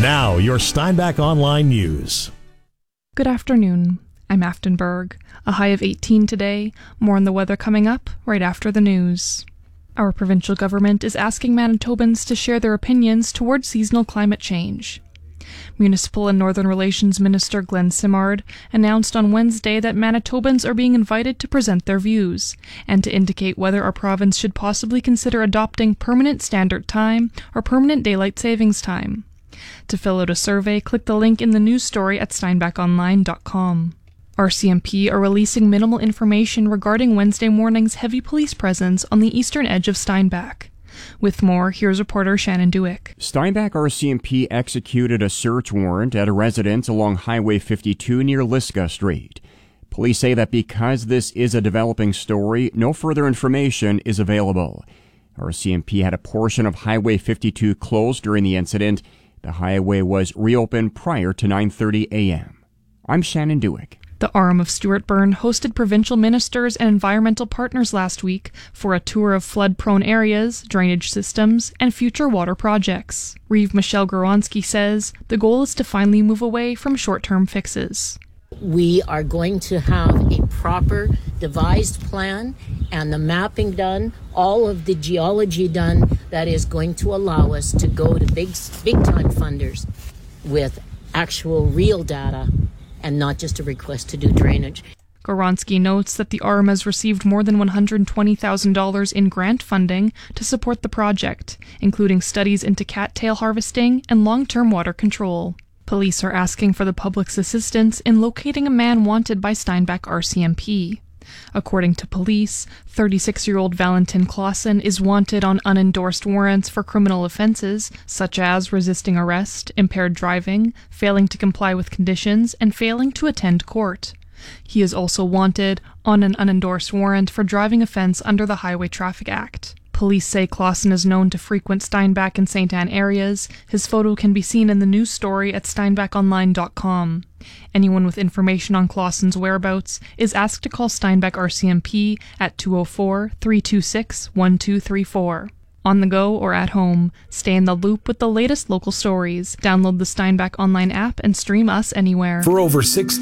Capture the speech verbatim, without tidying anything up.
Now, your Steinbach Online News. Good afternoon. I'm Aftenberg. A high of eighteen today. More on the weather coming up right after the news. Our provincial government is asking Manitobans to share their opinions toward seasonal climate change. Municipal and Northern Relations Minister Glenn Simard announced on Wednesday that Manitobans are being invited to present their views and to indicate whether our province should possibly consider adopting permanent standard time or permanent daylight savings time. To fill out a survey, click the link in the news story at steinbach online dot com. R C M P are releasing minimal information regarding Wednesday morning's heavy police presence on the eastern edge of Steinbach. With more, here's reporter Shannon Dewick. Steinbach R C M P executed a search warrant at a residence along Highway fifty-two near Liska Street. Police say that because this is a developing story, no further information is available. R C M P had a portion of Highway fifty-two closed during the incident. The highway was reopened prior to nine thirty a.m. I'm Shannon Dewick. The A R M of Stuart Byrne hosted provincial ministers and environmental partners last week for a tour of flood-prone areas, drainage systems, and future water projects. Reeve Michelle Goronski says the goal is to finally move away from short-term fixes. We are going to have a proper devised plan and the mapping done, all of the geology done that is going to allow us to go to big, big-time funders with actual real data and not just a request to do drainage. Goronski notes that the A R M has received more than one hundred twenty thousand dollars in grant funding to support the project, including studies into cattail harvesting and long-term water control. Police are asking for the public's assistance in locating a man wanted by Steinbach R C M P. According to police, thirty-six-year-old Valentin Clausen is wanted on unendorsed warrants for criminal offenses such as resisting arrest, impaired driving, failing to comply with conditions, and failing to attend court. He is also wanted on an unendorsed warrant for driving offense under the Highway Traffic Act. Police say Clausen is known to frequent Steinbach and Saint Anne areas. His photo can be seen in the news story at steinbach online dot com. Anyone with information on Clausen's whereabouts is asked to call Steinbach R C M P at two oh four, three two six, one two three four. On the go or at home, stay in the loop with the latest local stories. Download the Steinbach Online app and stream us anywhere. For over six